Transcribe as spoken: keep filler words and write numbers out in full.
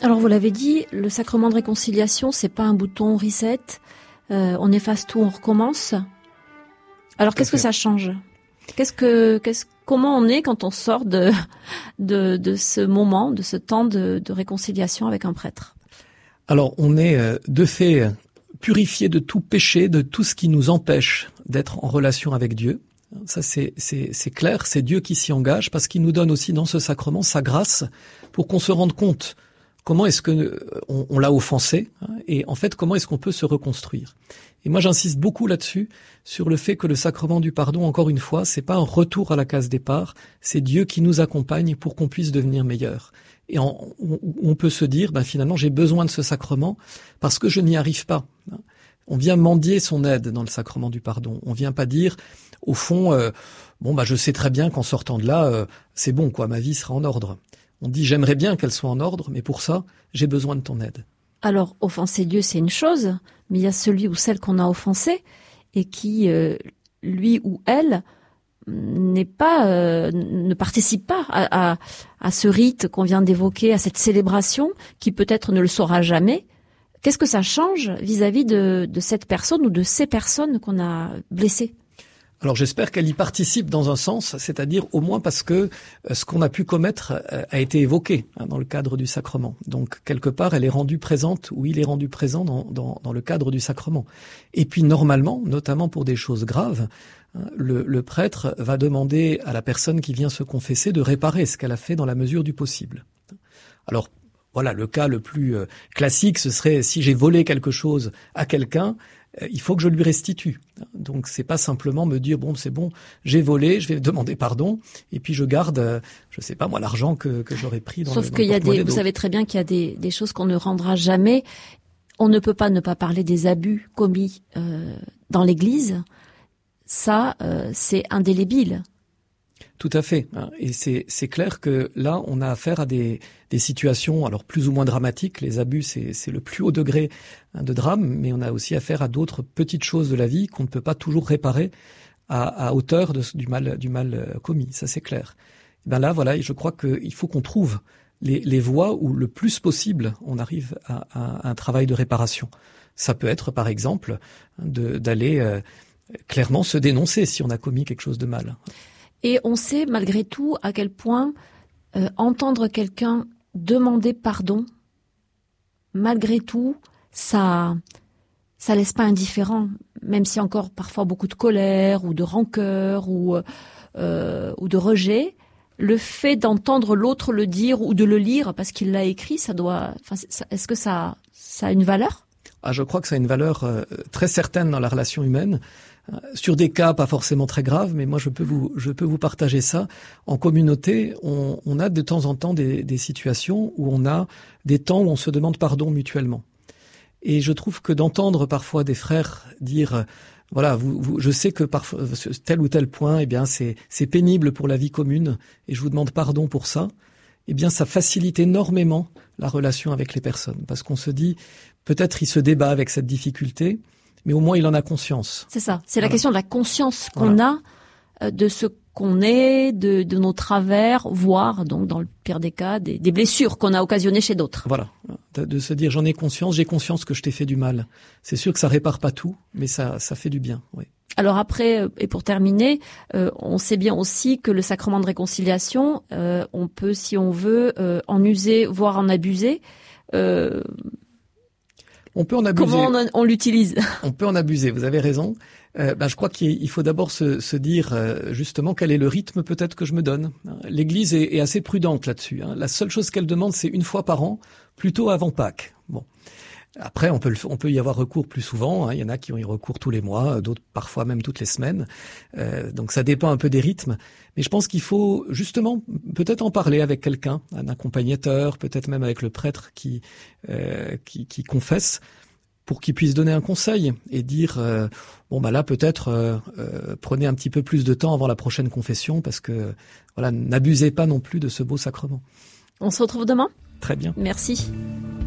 Alors vous l'avez dit, le sacrement de réconciliation, c'est pas un bouton reset, euh, on efface tout, on recommence. Alors qu'est-ce que ça change ? Qu'est-ce que, qu'est-ce, comment on est quand on sort de, de, de ce moment, de ce temps de, de réconciliation avec un prêtre ? Alors on est euh, de fait purifié de tout péché, de tout ce qui nous empêche d'être en relation avec Dieu. Ça c'est, c'est, c'est clair, c'est Dieu qui s'y engage parce qu'il nous donne aussi dans ce sacrement sa grâce pour qu'on se rende compte comment est-ce que on, on l'a offensé hein, et en fait comment est-ce qu'on peut se reconstruire. Et moi j'insiste beaucoup là-dessus sur le fait que le sacrement du pardon, encore une fois, c'est pas un retour à la case départ, c'est Dieu qui nous accompagne pour qu'on puisse devenir meilleur. Et en, on, on peut se dire, ben finalement j'ai besoin de ce sacrement parce que je n'y arrive pas. On vient mendier son aide dans le sacrement du pardon. On vient pas dire, au fond, euh, bon bah je sais très bien qu'en sortant de là, euh, c'est bon quoi, ma vie sera en ordre. On dit j'aimerais bien qu'elle soit en ordre, mais pour ça, j'ai besoin de ton aide. Alors, offenser Dieu, c'est une chose, mais il y a celui ou celle qu'on a offensé et qui, euh, lui ou elle, n'est pas, euh, ne participe pas à, à, à ce rite qu'on vient d'évoquer, à cette célébration, qui peut-être ne le saura jamais. Qu'est-ce que ça change vis-à-vis de, de cette personne ou de ces personnes qu'on a blessées ? Alors j'espère qu'elle y participe dans un sens, c'est-à-dire au moins parce que ce qu'on a pu commettre a été évoqué hein, dans le cadre du sacrement. Donc quelque part, elle est rendue présente ou il est rendu présent dans, dans, dans le cadre du sacrement. Et puis normalement, notamment pour des choses graves, hein, le, le prêtre va demander à la personne qui vient se confesser de réparer ce qu'elle a fait dans la mesure du possible. Alors voilà, le cas le plus euh, classique, ce serait si j'ai volé quelque chose à quelqu'un, il faut que je lui restitue. Donc c'est pas simplement me dire bon c'est bon, j'ai volé, je vais demander pardon et puis je garde euh, je sais pas moi l'argent que que j'aurais pris dans Sauf le Sauf qu'il y a des, vous savez très bien qu'il y a des des choses qu'on ne rendra jamais. On ne peut pas ne pas parler des abus commis euh, dans l'église. Ça euh, c'est indélébile. Tout à fait. Et c'est, c'est clair que là, on a affaire à des, des situations, alors plus ou moins dramatiques. Les abus, c'est, c'est le plus haut degré de drame, mais on a aussi affaire à d'autres petites choses de la vie qu'on ne peut pas toujours réparer à, à hauteur de, du mal, du mal commis. Ça, c'est clair. Et ben là, voilà, je crois qu'il faut qu'on trouve les, les voies où le plus possible, on arrive à, à, à un travail de réparation. Ça peut être, par exemple, de, d'aller euh, clairement se dénoncer si on a commis quelque chose de mal. Et on sait malgré tout à quel point euh, entendre quelqu'un demander pardon, malgré tout, ça ça laisse pas indifférent, même s'il y a encore parfois beaucoup de colère ou de rancœur ou euh, ou de rejet. Le fait d'entendre l'autre le dire ou de le lire parce qu'il l'a écrit, ça doit. Enfin, est-ce que ça ça a une valeur ? Ah, je crois que ça a une valeur euh, très certaine dans la relation humaine. Sur des cas pas forcément très graves, mais moi je peux vous je peux vous partager ça. En communauté, on, on a de temps en temps des, des situations où on a des temps où on se demande pardon mutuellement. Et je trouve que d'entendre parfois des frères dire voilà, vous, vous, je sais que parfois tel ou tel point, eh bien c'est c'est pénible pour la vie commune et je vous demande pardon pour ça. Eh bien ça facilite énormément la relation avec les personnes parce qu'on se dit peut-être il se débat avec cette difficulté. Mais au moins, il en a conscience. C'est ça. C'est la voilà. question de la conscience qu'on voilà. a de ce qu'on est, de, de nos travers, voire, donc, dans le pire des cas, des, des blessures qu'on a occasionnées chez d'autres. Voilà. De, de se dire, j'en ai conscience, j'ai conscience que je t'ai fait du mal. C'est sûr que ça répare pas tout, mais ça, ça fait du bien, oui. Alors après, et pour terminer, euh, on sait bien aussi que le sacrement de réconciliation, euh, on peut, si on veut, euh, en user, voire en abuser. Euh, On peut en abuser. Comment on, on l'utilise ? On peut en abuser, vous avez raison. Euh, ben, je crois qu'il faut d'abord se, se dire euh, justement quel est le rythme peut-être que je me donne. L'Église est, est assez prudente là-dessus. Hein. La seule chose qu'elle demande, c'est une fois par an, plutôt avant Pâques. Bon. Après, on peut, le, on peut y avoir recours plus souvent. Hein. Il y en a qui ont y recours tous les mois, d'autres parfois même toutes les semaines. Euh, donc ça dépend un peu des rythmes. Mais je pense qu'il faut justement peut-être en parler avec quelqu'un, un accompagnateur, peut-être même avec le prêtre qui, euh, qui, qui confesse, pour qu'il puisse donner un conseil et dire euh, bon bah là peut-être euh, euh, prenez un petit peu plus de temps avant la prochaine confession parce que voilà, n'abusez pas non plus de ce beau sacrement. On se retrouve demain ? Très bien. Merci.